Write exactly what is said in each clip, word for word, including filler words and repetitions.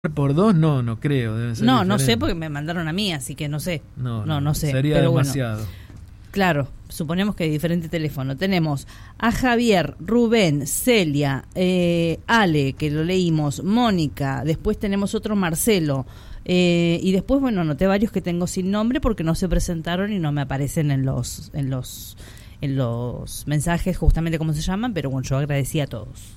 Por dos no, no creo, deben ser No, diferentes. no sé porque me mandaron a mí, así que no sé. No, no, no sé. Sería pero demasiado. Bueno, claro, suponemos que hay diferente teléfono. Tenemos a Javier, Rubén, Celia, eh, Ale, que lo leímos, Mónica, después tenemos otro Marcelo, eh, y después, bueno, anoté varios que tengo sin nombre porque no se presentaron y no me aparecen en los, en los, en los mensajes justamente cómo se llaman, pero bueno, yo agradecí a todos.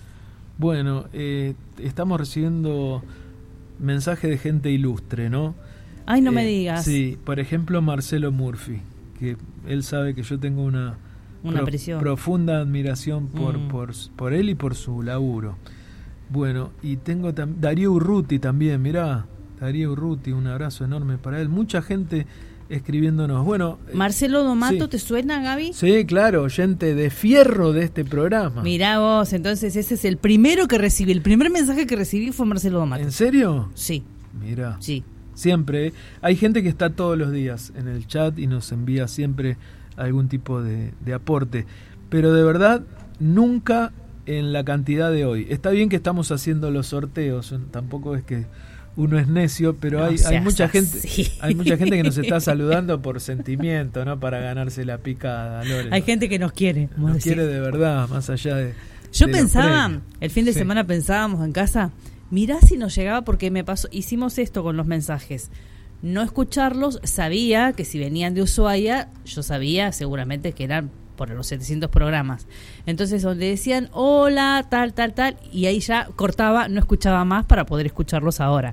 Bueno, eh, estamos recibiendo mensajes de gente ilustre, ¿no? Ay, no eh, me digas. Sí, por ejemplo, Marcelo Murphy, que él sabe que yo tengo una, una pro, profunda admiración por, mm. por, por él y por su laburo. Bueno, y tengo tam- Darío Urruti también, mirá, Darío Urruti, un abrazo enorme para él. Mucha gente escribiéndonos. Bueno, Marcelo Domato, sí. ¿te suena, Gaby? Sí, claro, oyente de fierro de este programa. Mirá vos, entonces ese es el primero que recibí, el primer mensaje que recibí fue Marcelo Domato. ¿En serio? Sí. Mirá. Sí. Siempre, hay gente que está todos los días en el chat y nos envía siempre algún tipo de, de aporte, pero de verdad nunca en la cantidad de hoy. Está bien que estamos haciendo los sorteos, tampoco es que uno es necio, pero no hay, hay mucha gente, así. hay mucha gente que nos está saludando por sentimiento, no para ganarse la picada. Lore. Hay gente que nos quiere, nos decir. quiere de verdad, más allá de. Yo de pensaba, el fin de sí. semana pensábamos en casa, mirá si nos llegaba, porque me pasó, hicimos esto con los mensajes. No escucharlos, sabía que si venían de Ushuaia, yo sabía seguramente que eran por los setecientos programas. Entonces, donde decían, hola, tal, tal, tal, y ahí ya cortaba, no escuchaba más para poder escucharlos ahora.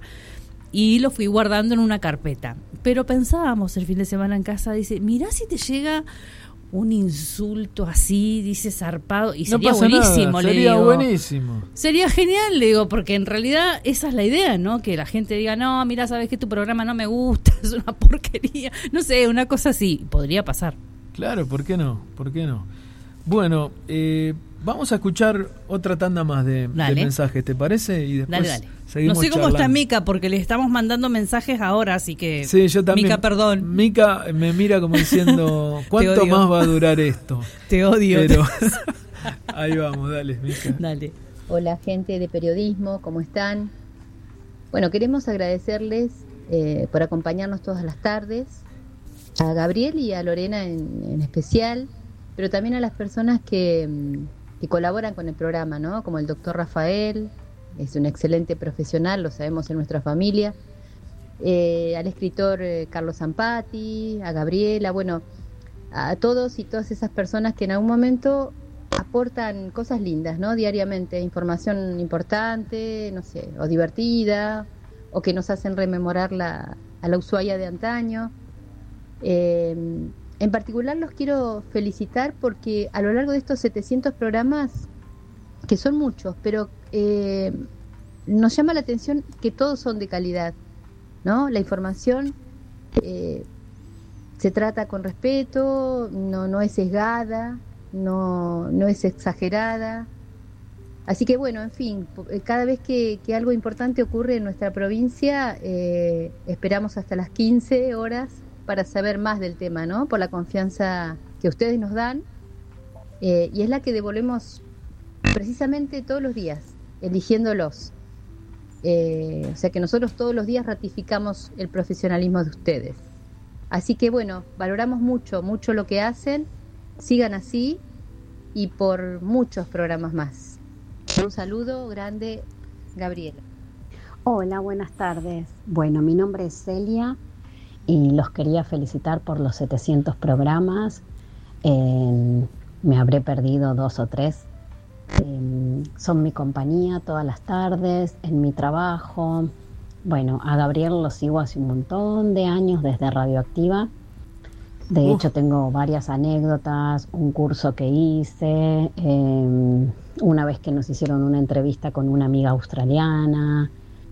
Y lo fui guardando en una carpeta. Pero pensábamos el fin de semana en casa, dice, mirá si te llega un insulto así, dice, zarpado, y sería no buenísimo, nada, le sería digo. buenísimo. Sería genial, le digo, porque en realidad esa es la idea, ¿no? Que la gente diga, no, mira, sabes que tu programa no me gusta, es una porquería, no sé, una cosa así, podría pasar. Claro, ¿por qué no? ¿Por qué no? Bueno, eh, vamos a escuchar otra tanda más de, de mensajes, ¿te parece? Y después dale, dale. seguimos No sé cómo charlando. está Mica, porque le estamos mandando mensajes ahora, así que... Sí, yo también. Mica, perdón. Mica me mira como diciendo, ¿cuánto más va a durar esto? Te odio. Pero ahí vamos, dale, Mica. Dale. Hola, gente de periodismo, ¿cómo están? Bueno, queremos agradecerles eh, por acompañarnos todas las tardes, a Gabriel y a Lorena en, en especial, pero también a las personas que, que colaboran con el programa, ¿no? Como el doctor Rafael, es un excelente profesional, lo sabemos en nuestra familia, eh, al escritor eh, Carlos Zampati, a Gabriela, bueno, a todos y todas esas personas que en algún momento aportan cosas lindas, ¿no? Diariamente, información importante, no sé, o divertida, o que nos hacen rememorar la, a la Ushuaia de antaño. Eh, en particular los quiero felicitar porque a lo largo de estos setecientos programas, que son muchos, pero eh, nos llama la atención que todos son de calidad, ¿no? La información eh, se trata con respeto, no, no es sesgada, no, no es exagerada. Así que bueno, en fin, cada vez que, que algo importante ocurre en nuestra provincia, eh, esperamos hasta las quince horas para saber más del tema, ¿no? Por la confianza que ustedes nos dan, eh, y es la que devolvemos precisamente todos los días, eligiéndolos. Eh, o sea que nosotros todos los días ratificamos el profesionalismo de ustedes. Así que bueno, valoramos mucho, mucho lo que hacen, sigan así y por muchos programas más. Un saludo grande, Gabriela. Hola, buenas tardes. Bueno, mi nombre es Celia y los quería felicitar por los setecientos programas. Eh, me habré perdido dos o tres. Eh, son mi compañía todas las tardes, en mi trabajo. Bueno, a Gabriel lo sigo hace un montón de años desde Radioactiva. De uh. hecho, tengo varias anécdotas, un curso que hice, eh, una vez que nos hicieron una entrevista con una amiga australiana.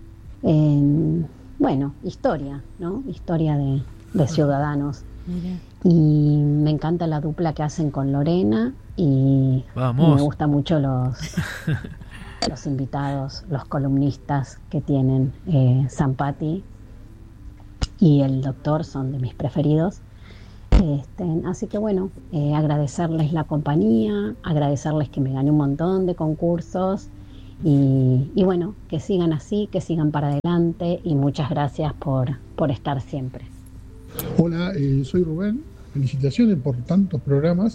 Eh, Bueno, historia, ¿no? Historia de, de ciudadanos. Mira. Y me encanta la dupla que hacen con Lorena y Vamos. Me gusta mucho los, los invitados, los columnistas que tienen. Eh, Zampati y el doctor son de mis preferidos. Este, así que bueno, eh, agradecerles la compañía, agradecerles que me gané un montón de concursos Y, y bueno, que sigan así, que sigan para adelante y muchas gracias por, por estar siempre. Hola, eh, soy Rubén. Felicitaciones por tantos programas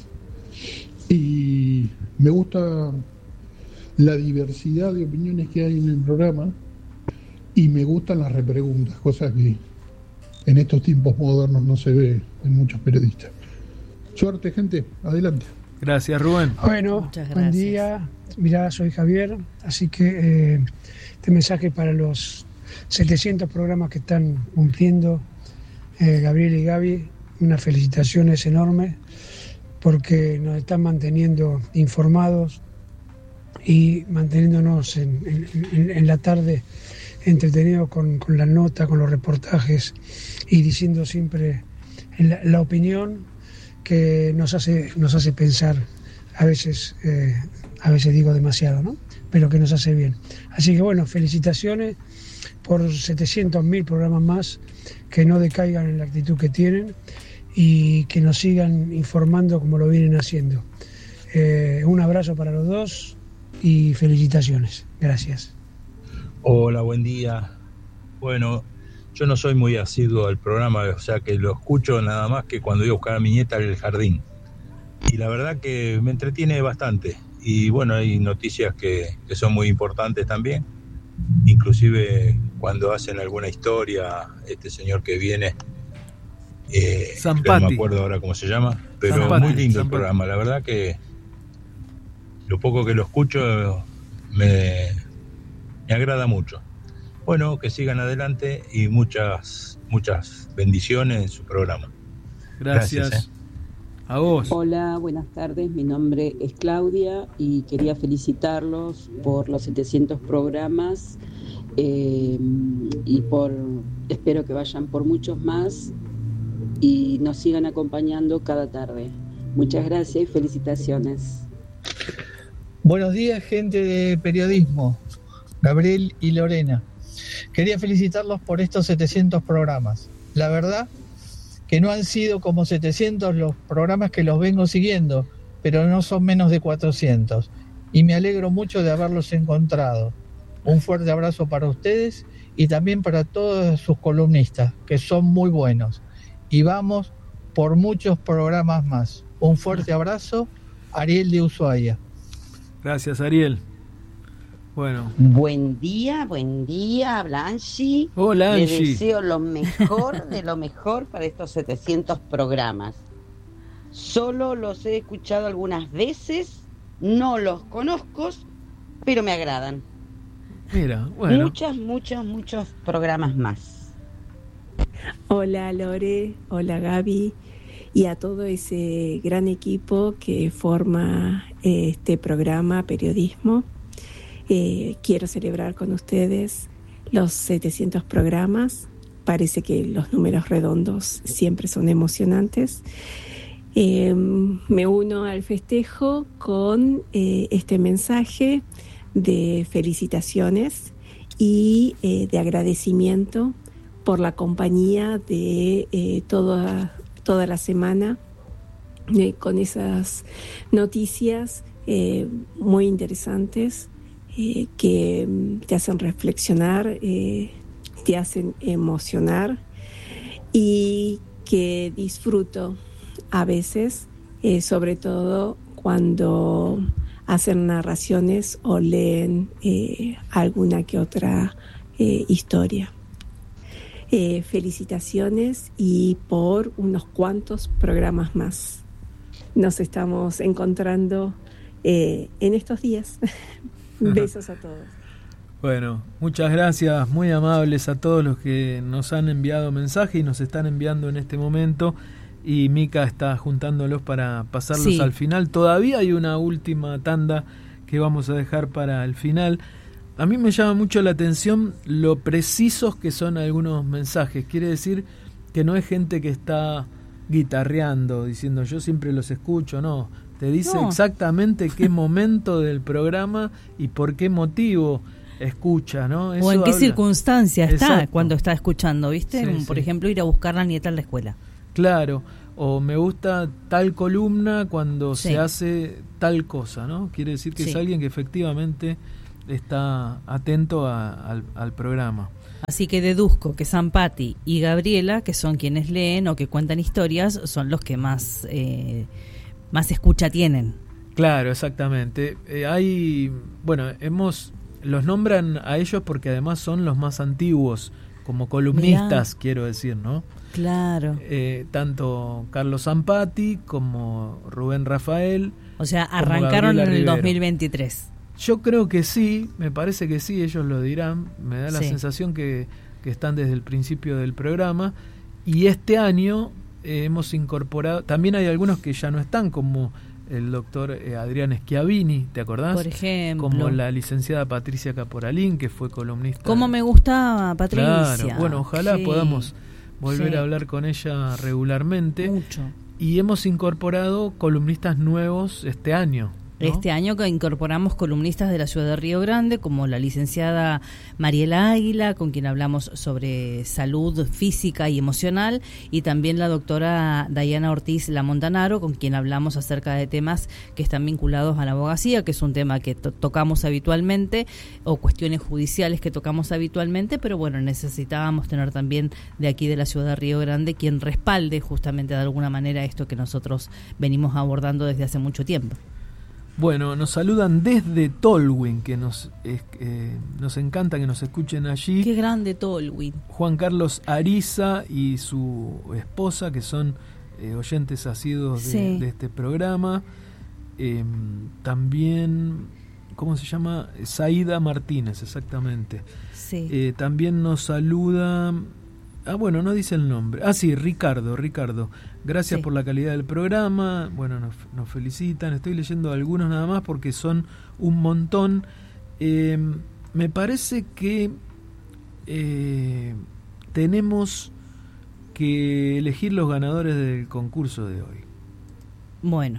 y me gusta la diversidad de opiniones que hay en el programa y me gustan las repreguntas, cosas que en estos tiempos modernos no se ve en muchos periodistas. Suerte, gente, adelante. Gracias, Rubén. Bueno, buen día. Mirá, soy Javier, así que eh, este mensaje para los setecientos programas que están cumpliendo eh, Gabriel y Gaby, unas felicitaciones enormes porque nos están manteniendo informados y manteniéndonos en, en, en la tarde entretenidos con, con la nota, con los reportajes y diciendo siempre la, la opinión que nos hace, nos hace pensar, a veces, eh, a veces digo demasiado, ¿no? Pero que nos hace bien. Así que bueno, felicitaciones por setecientos mil programas más, que no decaigan en la actitud que tienen y que nos sigan informando como lo vienen haciendo. Eh, un abrazo para los dos y felicitaciones. Gracias. Hola, buen día. Bueno, yo no soy muy asiduo al programa, o sea que lo escucho nada más que cuando voy a buscar a mi nieta en el jardín. Y la verdad que me entretiene bastante. Y bueno, hay noticias que, que son muy importantes también. Inclusive cuando hacen alguna historia, este señor que viene, eh, no me acuerdo ahora cómo se llama, pero Zampati, muy lindo Zampati. El programa. La verdad que lo poco que lo escucho me, me agrada mucho. Bueno, que sigan adelante y muchas, muchas bendiciones en su programa. Gracias. Gracias eh. A vos. Hola, buenas tardes. Mi nombre es Claudia y quería felicitarlos por los setecientos programas eh, y por espero que vayan por muchos más y nos sigan acompañando cada tarde. Muchas gracias y felicitaciones. Buenos días, gente de periodismo, Gabriel y Lorena. Quería felicitarlos por estos setecientos programas. La verdad que no han sido como setecientos los programas que los vengo siguiendo, pero no son menos de cuatrocientos. Y me alegro mucho de haberlos encontrado. Un fuerte abrazo para ustedes y también para todos sus columnistas, que son muy buenos. Y vamos por muchos programas más. Un fuerte abrazo, Ariel de Ushuaia. Gracias, Ariel. Bueno. Buen día, buen día, Blanchi. Hola, Angie. Le deseo lo mejor de lo mejor para estos setecientos programas. Solo los he escuchado algunas veces, no los conozco, pero me agradan. Mira, bueno. Muchos, muchos, muchos programas más. Hola, Lore. Hola, Gaby. Y a todo ese gran equipo que forma este programa Periodismo. Eh, quiero celebrar con ustedes los setecientos programas. Parece que los números redondos siempre son emocionantes. Eh, me uno al festejo con eh, este mensaje de felicitaciones y eh, de agradecimiento por la compañía de eh, toda, toda la semana eh, con esas noticias eh, muy interesantes. Eh, que te hacen reflexionar, eh, te hacen emocionar y que disfruto a veces, eh, sobre todo cuando hacen narraciones o leen eh, alguna que otra eh, historia. Eh, felicitaciones y por unos cuantos programas más. Nos estamos encontrando eh, en estos días. Besos a todos. Bueno, muchas gracias, muy amables a todos los que nos han enviado mensajes y nos están enviando en este momento. Y Mica está juntándolos para pasarlos sí. al final. Todavía hay una última tanda que vamos a dejar para el final. A mí me llama mucho la atención lo precisos que son algunos mensajes. Quiere decir que no es gente que está guitarreando, diciendo yo siempre los escucho, no. Te dice no. exactamente qué momento del programa y por qué motivo escucha, ¿no? Eso o en qué habla. circunstancia está Exacto. cuando está escuchando, ¿viste? Sí, por sí. ejemplo, ir a buscar a la nieta en la escuela. Claro, o me gusta tal columna cuando sí. se hace tal cosa, ¿no? Quiere decir que sí. es alguien que efectivamente está atento a, al, al programa. Así que deduzco que Zampati y Gabriela, que son quienes leen o que cuentan historias, son los que más, eh, más escucha tienen. Claro, exactamente. Eh, hay, bueno, hemos los nombran a ellos porque además son los más antiguos, como columnistas, Mirá. quiero decir, ¿no? Claro. Eh, tanto Carlos Zampati como Rubén Rafael. O sea, arrancaron en el dos mil veintitrés. Yo creo que sí, me parece que sí, ellos lo dirán. Me da la sí. sensación que, que están desde el principio del programa. Y este año eh, hemos incorporado, también hay algunos que ya no están, como el doctor eh, Adrián Schiavini, ¿te acordás? Por ejemplo. Como la licenciada Patricia Caporalín, que fue columnista. ¿Cómo me gustaba Patricia? Claro, bueno, ojalá sí. podamos volver sí. a hablar con ella regularmente. Mucho. Y hemos incorporado columnistas nuevos este año, ¿no? Este año que incorporamos columnistas de la ciudad de Río Grande, como la licenciada Mariela Águila, con quien hablamos sobre salud física y emocional, y también la doctora Dayana Ortiz Lamontanaro, con quien hablamos acerca de temas que están vinculados a la abogacía, que es un tema que to- tocamos habitualmente, o cuestiones judiciales que tocamos habitualmente, pero bueno, necesitábamos tener también de aquí de la ciudad de Río Grande quien respalde justamente de alguna manera esto que nosotros venimos abordando desde hace mucho tiempo. Bueno, nos saludan desde Tolwyn, que nos es, eh, nos encanta que nos escuchen allí. Qué grande Tolwyn. Juan Carlos Ariza y su esposa, que son eh, oyentes asiduos de, sí. de este programa. Eh, también, ¿cómo se llama? Saída Martínez, exactamente. Sí. Eh, también nos saluda... Ah, bueno, no dice el nombre. Ah, sí, Ricardo, Ricardo. Gracias sí. por la calidad del programa. Bueno, nos, nos felicitan. Estoy leyendo algunos nada más porque son un montón. Eh, me parece que eh, tenemos que elegir los ganadores del concurso de hoy. Bueno.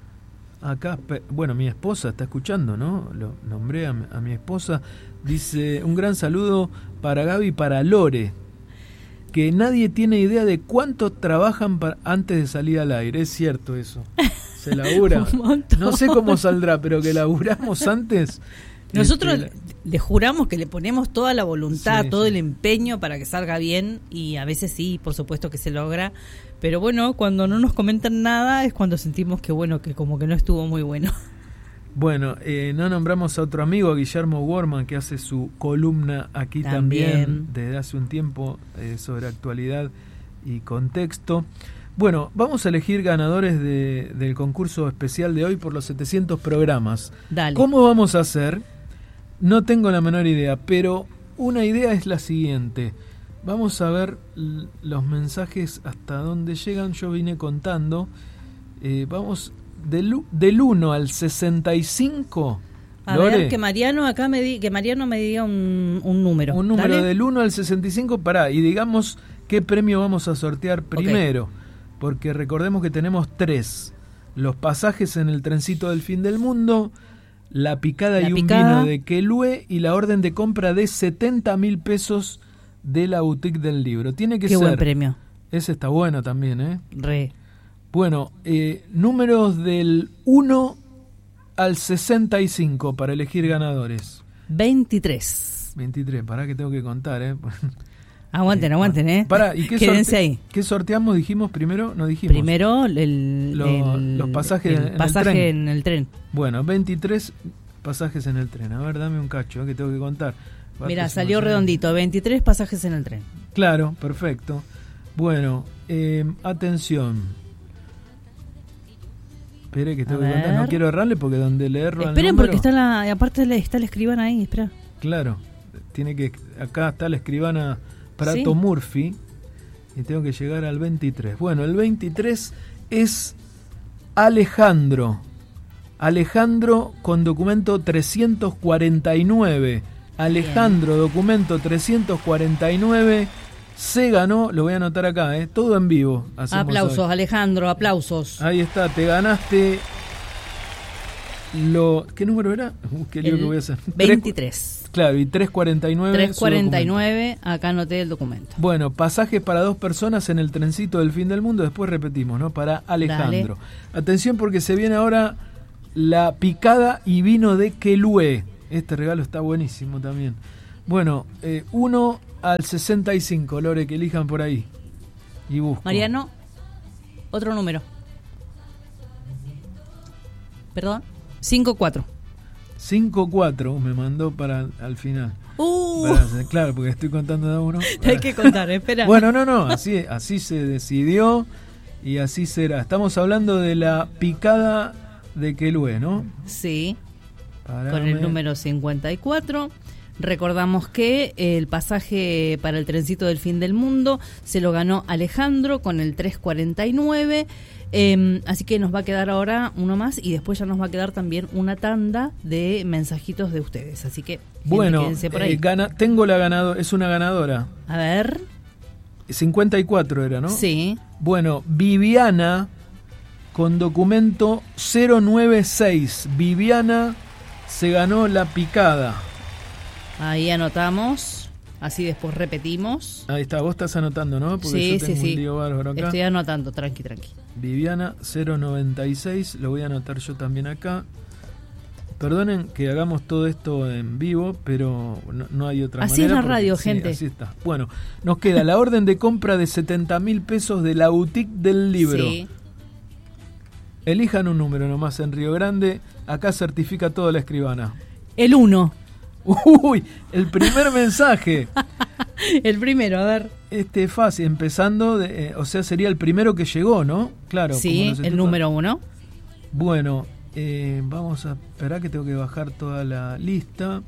Acá, bueno, mi esposa está escuchando, ¿no? Lo nombré a, a mi esposa. Dice, un gran saludo para Gaby y para Lore, que nadie tiene idea de cuánto trabajan para, antes de salir al aire. Es cierto eso. Se labura. No sé cómo saldrá, pero que laburamos antes. Nosotros este, le juramos que le ponemos toda la voluntad, sí, todo sí. el empeño para que salga bien, y a veces sí, por supuesto que se logra, pero bueno, cuando no nos comentan nada es cuando sentimos que bueno, que como que no estuvo muy bueno. Bueno, eh, no nombramos a otro amigo, a Guillermo Worman, que hace su columna aquí también, también desde hace un tiempo eh, sobre actualidad y contexto. Bueno, vamos a elegir ganadores de, del concurso especial de hoy por los setecientos programas. Dale. ¿Cómo vamos a hacer? No tengo la menor idea, pero una idea es la siguiente. Vamos a ver l- los mensajes hasta dónde llegan. Yo vine contando. Eh, vamos... Del, del uno al sesenta y cinco. A Lore, ver, que Mariano acá me di, que Mariano me diga un, un número. Un número ¿Dale? del uno al sesenta y cinco, pará, y digamos qué premio vamos a sortear primero. Okay. Porque recordemos que tenemos tres. Los pasajes en el trencito del fin del mundo, la picada la y picada. un vino de Quelué y la orden de compra de setenta mil pesos de la boutique del libro. Tiene que qué ser. Qué buen premio. Ese está bueno también, ¿eh? Re. Bueno, eh, números del uno al sesenta y cinco para elegir ganadores. veintitrés. veintitrés, pará que tengo que contar, ¿eh? Aguanten, eh, aguanten, ¿eh? Pará, ¿y qué Quédense sorte- ahí. ¿Qué sorteamos? Dijimos primero, no dijimos. Primero el, Lo- el- los pasajes el en pasaje el tren. en el tren. Bueno, veintitrés pasajes en el tren. A ver, dame un cacho, ¿eh? Que tengo que contar. Mirá, salió redondito, veintitrés pasajes en el tren. Claro, perfecto. Bueno, eh, atención. Espere que tengo A que contar, ver. no quiero errarle porque donde le erro al Esperen número- porque está la, aparte le- está la escribana ahí, espera. Claro, tiene que acá está la escribana Prato ¿Sí? Murphy y tengo que llegar al veintitrés. Bueno, el veintitrés es Alejandro. Alejandro con documento trescientos cuarenta y nueve. Alejandro, bien. Documento trescientos cuarenta y nueve. Se ganó, lo voy a anotar acá, ¿eh? Todo en vivo. hacemos Aplausos, hoy. Alejandro, aplausos. Ahí está, te ganaste lo... ¿Qué número era? Uh, qué lío El que voy a hacer. veintitrés. Claro, y trescientos cuarenta y nueve. trescientos cuarenta y nueve, acá anoté el documento. Bueno, pasajes para dos personas en el trencito del fin del mundo, después repetimos, ¿no? Para Alejandro. Dale. Atención porque se viene ahora la picada y vino de Quelué. Este regalo está buenísimo también. Bueno, eh, uno al sesenta y cinco, Lore, que elijan por ahí. Y busco. Mariano, otro número. Perdón. cinco cuatro. cinco cuatro me mandó para al final. Uh. Para, claro, porque estoy contando de a uno. Hay que contar, espera. Bueno, no, no, así, así se decidió y así será. Estamos hablando de la picada de Quelué, ¿no? Sí. Parame. Con el número cincuenta y cuatro. Recordamos que el pasaje para el trencito del fin del mundo se lo ganó Alejandro con el trescientos cuarenta y nueve. Eh, así que nos va a quedar ahora uno más y después ya nos va a quedar también una tanda de mensajitos de ustedes. Así que gente, bueno, quédense por ahí. Eh, gana, tengo la ganadora, es una ganadora. A ver. cincuenta y cuatro era, ¿no? Sí. Bueno, Viviana con documento cero noventa y seis. Viviana se ganó la picada. Ahí anotamos. Así después repetimos. Ahí está, vos estás anotando, ¿no? Porque sí, yo tengo sí, sí. un lío bárbaro acá. Estoy anotando, tranqui, tranqui. Viviana cero noventa y seis, lo voy a anotar yo también acá. Perdonen que hagamos todo esto en vivo, pero no, no hay otra así manera. Así es la porque, radio, sí, gente. Así está. Bueno, nos queda la orden de compra de setenta mil pesos de la boutique del libro. Sí. Elijan un número nomás en Río Grande. Acá certifica todo la escribana. El uno. Uy, el primer mensaje. El primero, a ver. Este es fácil, empezando, de, eh, o sea, sería el primero que llegó, ¿no? Claro. Sí, el número uno. Bueno, eh, vamos a esperar que tengo que bajar toda la lista.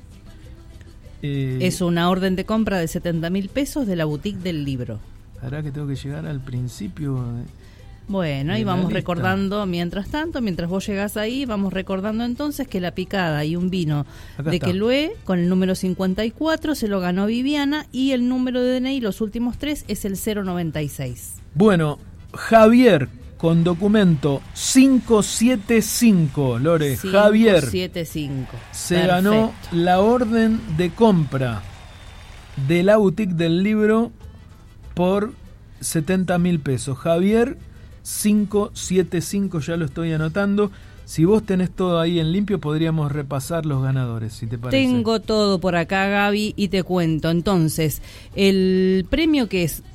Eh, es una orden de compra de setenta mil pesos de la boutique del libro. Esperá que tengo que llegar al principio. De, bueno, y vamos recordando, mientras tanto, mientras vos llegás ahí, vamos recordando entonces que la picada y un vino Acá de está. Quelué con el número cincuenta y cuatro se lo ganó Viviana y el número de D N I, los últimos tres, es el cero noventa y seis. Bueno, Javier con documento cinco siete cinco, Lore, cinco, Javier siete, cinco. Se Perfecto. Ganó la orden de compra de la boutique del libro por setenta mil pesos. Javier cinco siete cinco, ya lo estoy anotando. Si vos tenés todo ahí en limpio, podríamos repasar los ganadores, si te parece. Tengo todo por acá, Gaby, y te cuento. Entonces, el premio que es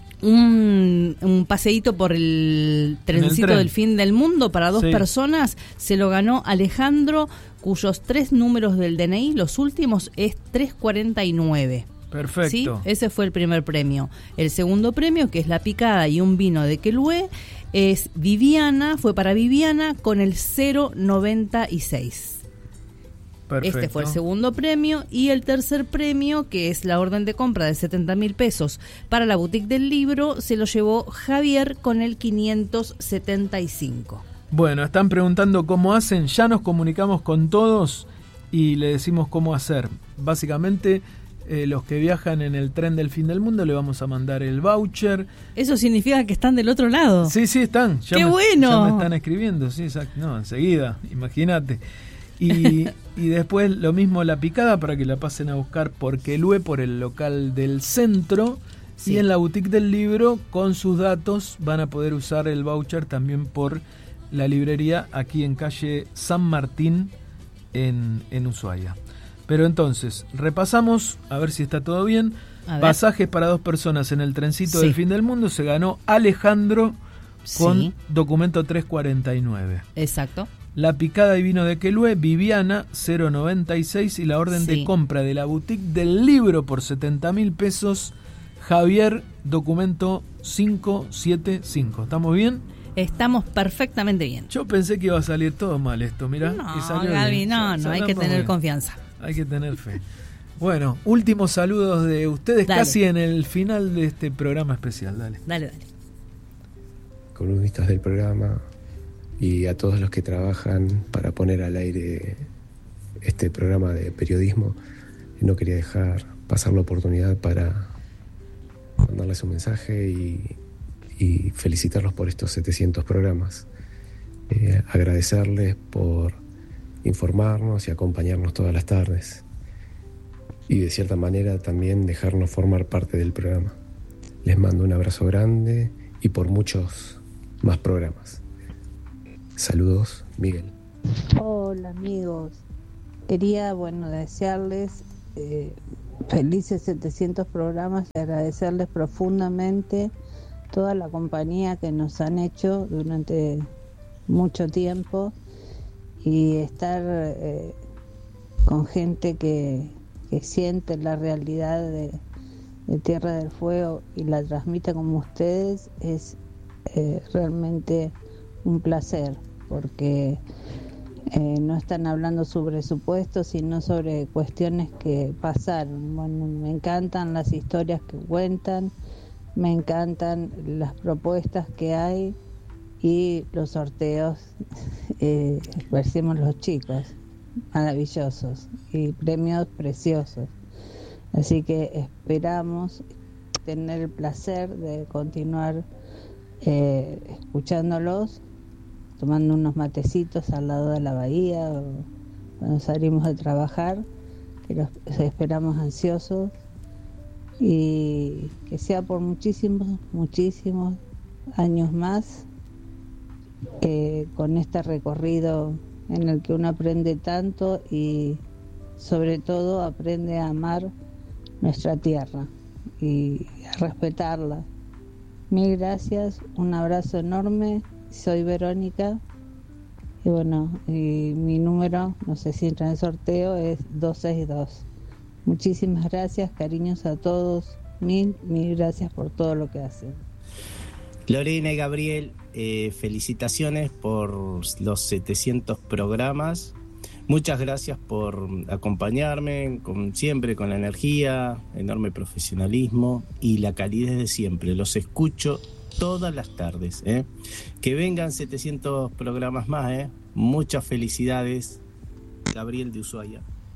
un, un paseíto por el trencito tren. del fin del mundo para dos sí. personas, se lo ganó Alejandro, cuyos tres números del D N I, los últimos, es trescientos cuarenta y nueve. Perfecto. ¿Sí? Ese fue el primer premio. El segundo premio, que es la picada y un vino de Quelué, es Viviana, fue para Viviana con el cero noventa y seis. Perfecto. Este fue el segundo premio. Y el tercer premio, que es la orden de compra de setenta mil pesos para la boutique del libro, se lo llevó Javier con el quinientos setenta y cinco. Bueno, están preguntando cómo hacen, ya nos comunicamos con todos y le decimos cómo hacer. Básicamente, eh, los que viajan en el tren del fin del mundo le vamos a mandar el voucher. Eso significa que están del otro lado. Sí, sí, están. Ya ¡Qué me, bueno! Ya me están escribiendo, sí, exacto. No, enseguida, imagínate. Y, y después lo mismo la picada para que la pasen a buscar por Quelué, por el local del centro. Sí. Y en la boutique del libro, con sus datos, van a poder usar el voucher también por la librería aquí en calle San Martín en, en Ushuaia. Pero entonces, repasamos, a ver si está todo bien. Pasajes para dos personas en el trencito sí. del fin del mundo. Se ganó Alejandro con sí. documento trescientos cuarenta y nueve. Exacto. La picada y vino de Quelué, Viviana, cero noventa y seis. Y la orden sí. de compra de la boutique del libro por setenta mil pesos, Javier, documento cinco siete cinco. ¿Estamos bien? Estamos perfectamente bien. Yo pensé que iba a salir todo mal esto, mirá. No, y salió Gaby, bien. no, no, hay que tener bien. confianza. Hay que tener fe. Bueno, últimos saludos de ustedes, dale. Casi en el final de este programa especial. Dale. Dale, dale. Columnistas del programa y a todos los que trabajan para poner al aire este programa de periodismo, no quería dejar pasar la oportunidad para mandarles un mensaje y, y felicitarlos por estos setecientos programas. Eh, agradecerles por informarnos y acompañarnos todas las tardes y de cierta manera también dejarnos formar parte del programa. Les mando un abrazo grande y por muchos más programas. Saludos, Miguel. Hola amigos, Quería, bueno, desearles eh, felices setecientos programas y agradecerles profundamente toda la compañía que nos han hecho durante mucho tiempo y estar eh, con gente que, que siente la realidad de, de Tierra del Fuego y la transmite como ustedes es eh, realmente un placer, porque eh, no están hablando sobre supuestos, sino sobre cuestiones que pasaron. Bueno, me encantan las historias que cuentan, me encantan las propuestas que hay y los sorteos, eh, parecemos los chicos, maravillosos y premios preciosos. Así que esperamos tener el placer de continuar eh, escuchándolos, tomando unos matecitos al lado de la bahía o cuando salimos de trabajar, que los esperamos ansiosos, y que sea por muchísimos, muchísimos años más, eh, con este recorrido en el que uno aprende tanto y sobre todo aprende a amar nuestra tierra y a respetarla. Mil gracias, un abrazo enorme. Soy Verónica y bueno, y mi número, no sé si entra en el sorteo, es doscientos sesenta y dos. Muchísimas gracias, cariños a todos, mil, mil gracias por todo lo que hacen. Lorena y Gabriel, eh, felicitaciones por los setecientos programas. Muchas gracias por acompañarme, con, siempre con la energía, enorme profesionalismo y la calidez de siempre. Los escucho todas las tardes. ¿eh? Que vengan setecientos programas más. ¿eh? Muchas felicidades, Gabriel de Ushuaia.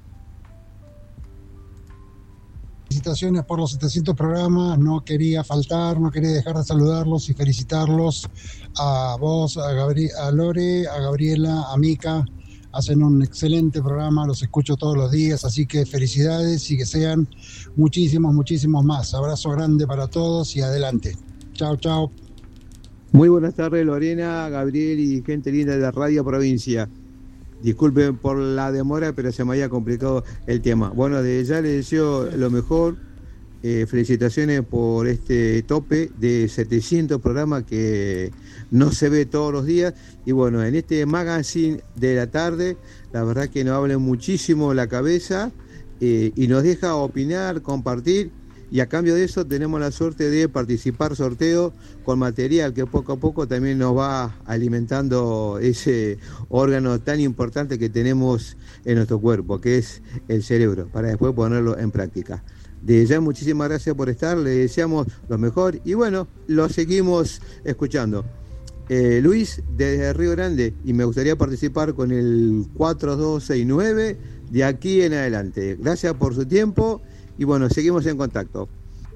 Felicitaciones por los setecientos programas, no quería faltar, no quería dejar de saludarlos y felicitarlos a vos, a, Gabri- a Lore, a Gabriela, a Mica. Hacen un excelente programa, los escucho todos los días, así que felicidades y que sean muchísimos, muchísimos más. Abrazo grande para todos y adelante. Chao, chao. Muy buenas tardes, Lorena, Gabriel y gente linda de la Radio Provincia. Disculpen por la demora, pero se me había complicado el tema. Bueno, desde ya les deseo lo mejor. Eh, felicitaciones por este tope de setecientos programas que no se ve todos los días. Y bueno, en este magazine de la tarde, la verdad que nos habla muchísimo la cabeza eh, y nos deja opinar, compartir. Y a cambio de eso tenemos la suerte de participar sorteo con material que poco a poco también nos va alimentando ese órgano tan importante que tenemos en nuestro cuerpo, que es el cerebro, para después ponerlo en práctica. De ya muchísimas gracias por estar, le deseamos lo mejor y bueno, lo seguimos escuchando. Eh, Luis, desde Río Grande, y me gustaría participar con el cuatro dos seis nueve de aquí en adelante. Gracias por su tiempo. Y bueno, seguimos en contacto.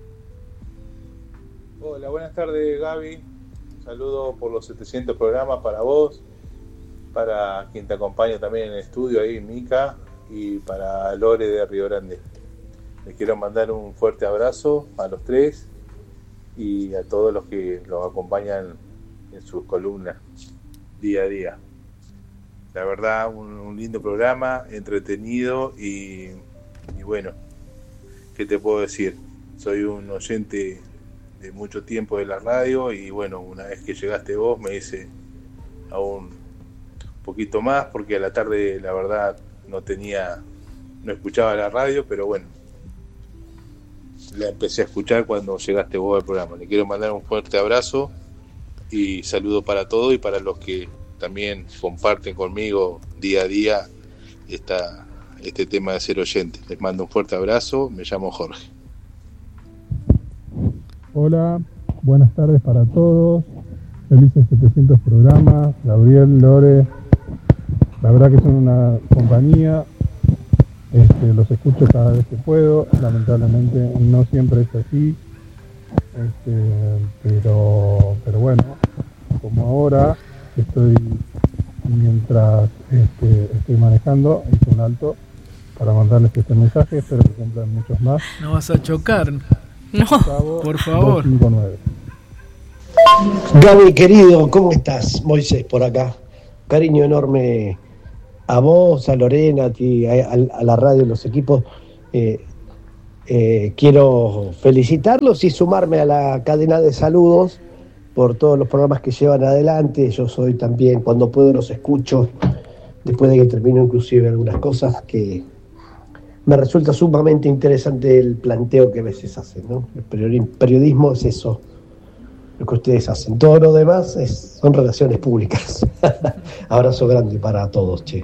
Hola, buenas tardes, Gaby. Un saludo por los setecientos programas para vos, para quien te acompaña también en el estudio ahí, Mica, y para Lore de Río Grande. Les quiero mandar un fuerte abrazo a los tres y a todos los que los acompañan en sus columnas día a día. La verdad, un, un lindo programa, entretenido y, y bueno, ¿qué te puedo decir? Soy un oyente de mucho tiempo de la radio y bueno, una vez que llegaste vos me hice aún un poquito más porque a la tarde la verdad no tenía, no escuchaba la radio, pero bueno, la empecé a escuchar cuando llegaste vos al programa. Le quiero mandar un fuerte abrazo y saludo para todos y para los que también comparten conmigo día a día esta este tema de ser oyente. Les mando un fuerte abrazo, me llamo Jorge. Hola, buenas tardes para todos, felices setecientos programas, Gabriel, Lore, la verdad que son una compañía, este, los escucho cada vez que puedo, lamentablemente no siempre es así, este, pero, pero bueno, como ahora estoy, mientras este, estoy manejando, hice un alto para mandarles este mensaje, espero que cumplan muchos más. No vas a chocar. No, Gustavo, por favor. dos cinco nueve. Gaby, querido, ¿cómo estás? Moisés por acá. Cariño enorme a vos, a Lorena, a, ti, a, a la radio, los equipos, eh, eh, quiero felicitarlos y sumarme a la cadena de saludos por todos los programas que llevan adelante. Yo soy también, cuando puedo los escucho, después de que termino inclusive algunas cosas que me resulta sumamente interesante el planteo que a veces hacen, ¿no? El periodismo es eso, lo que ustedes hacen. Todo lo demás es, son relaciones públicas. Abrazo grande para todos, che.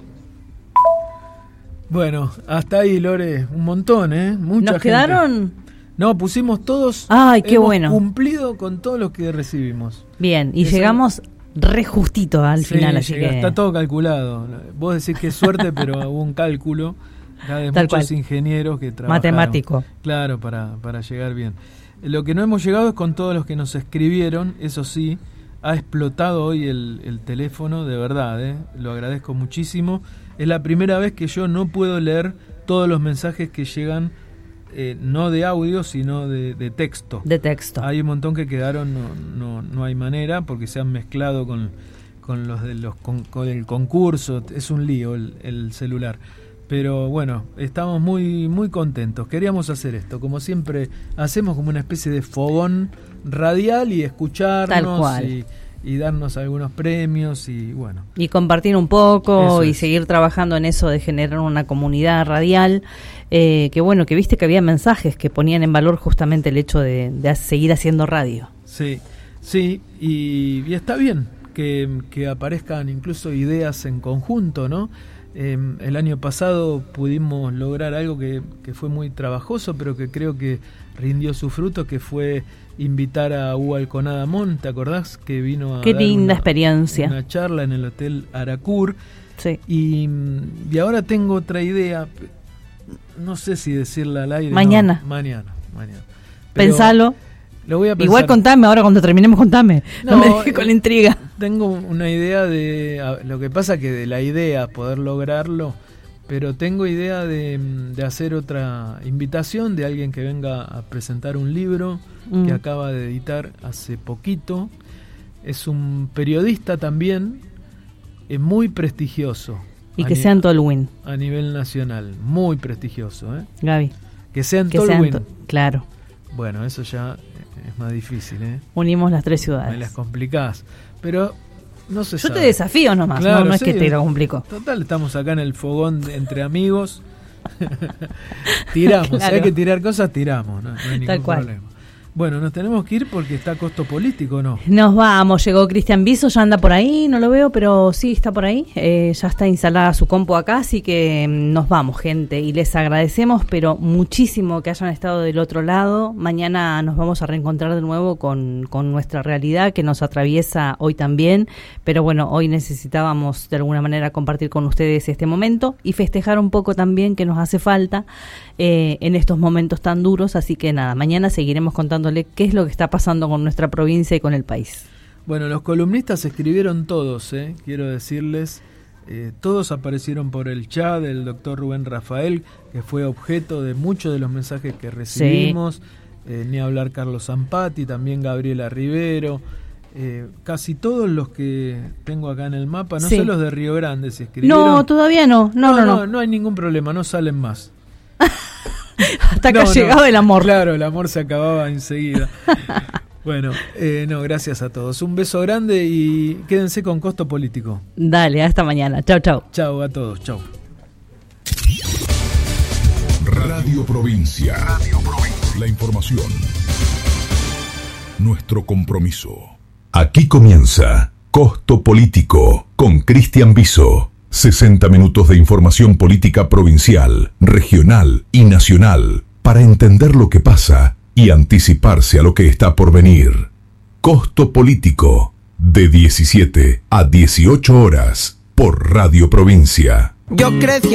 Bueno, hasta ahí, Lore, un montón, ¿eh? Mucha ¿Nos gente. quedaron? No, pusimos todos. Ay, qué hemos bueno. Cumplido con todo lo que recibimos. Bien, y Eso, llegamos re justito al sí, final, así llega, que... está todo calculado. Vos decís que es suerte, pero hubo un cálculo acá de Tal muchos cual. ingenieros que trabajaron. Matemático. Claro, para, para llegar bien. Lo que no hemos llegado es con todos los que nos escribieron, eso sí, ha explotado hoy el, el teléfono, de verdad, ¿eh? Lo agradezco muchísimo. Es la primera vez que yo no puedo leer todos los mensajes que llegan, eh, no de audio, sino de, de texto. De texto. Hay un montón que quedaron, no, no, no hay manera, porque se han mezclado con, con los de los con, con el concurso, es un lío el, el celular. Pero bueno, estamos muy muy contentos. Queríamos hacer esto, como siempre hacemos, como una especie de fogón radial y escucharnos. Tal cual. y, y darnos algunos premios y bueno. Y compartir un poco Eso y es. seguir trabajando en eso de generar una comunidad radial. Eh, que bueno, que viste que había mensajes que ponían en valor justamente el hecho de, de seguir haciendo radio. Sí, sí, y, y está bien que, que aparezcan incluso ideas en conjunto, ¿no? Eh, el año pasado pudimos lograr algo que, que fue muy trabajoso, pero que creo que rindió su fruto, que fue invitar a Hugo Alconada Mon, ¿te acordás? Que vino a Qué dar linda una, experiencia. una charla en el Hotel Aracur. Sí. Y, y ahora tengo otra idea, no sé si decirla al aire. Mañana. No, mañana, mañana. Pero Pensalo. Lo voy a pensar. Igual contame, ahora cuando terminemos contame. No, No, me dejes con la intriga. Tengo una idea de... a- Lo que pasa que de la idea poder lograrlo, pero tengo idea de, de hacer otra invitación de alguien que venga a presentar un libro Mm. que acaba de editar hace poquito. Es un periodista también, eh, muy prestigioso. Y A que ni- sea en Tolwyn, A nivel nacional, muy prestigioso, ¿eh? Gaby. Que sea en Que sea en Tolwyn. To- claro. Bueno, eso ya es más difícil, ¿eh? Unimos las tres Me ciudades. las complicás. Pero no se Yo sabe. te desafío nomás, no, no es que te lo complico. Total, estamos acá en el fogón de- entre amigos. Tiramos, Claro. si hay que tirar cosas, tiramos, no, no hay ningún Tal cual. problema. Bueno, nos tenemos que ir porque está a costo político, ¿no? Nos vamos, llegó Cristian Biso, ya anda por ahí, no lo veo, pero sí está por ahí. Eh, ya está instalada su compu acá, así que mm, nos vamos, gente. Y les agradecemos, pero muchísimo que hayan estado del otro lado. Mañana nos vamos a reencontrar de nuevo con, con nuestra realidad que nos atraviesa hoy también. Pero bueno, hoy necesitábamos de alguna manera compartir con ustedes este momento y festejar un poco también que nos hace falta eh, en estos momentos tan duros. Así que nada, mañana seguiremos contándole qué es lo que está pasando con nuestra provincia y con el país. Bueno, los columnistas escribieron todos, ¿eh? Quiero decirles, eh, todos aparecieron por el chat, el doctor Rubén Rafael, que fue objeto de muchos de los mensajes que recibimos, eh, ni hablar Carlos Zampati, también Gabriela Rivero, eh, casi todos los que tengo acá en el mapa, no Sí. sé los de Río Grande si escribieron. No, todavía no, no, no, no. no hay ningún problema, no salen más. Hasta acá No, ha llegado no. el amor. Claro, el amor se acababa enseguida. Bueno, eh, no, gracias a todos. Un beso grande y quédense con Costo Político. Dale, hasta mañana. Chau, chau. Chau a todos, chau. Radio Provincia. Radio Provincia. La información. Nuestro compromiso. Aquí comienza Costo Político con Cristian Biso. sesenta minutos de información política provincial, regional y nacional para entender lo que pasa y anticiparse a lo que está por venir. Costo Político, de diecisiete a dieciocho horas por Radio Provincia. Yo crecí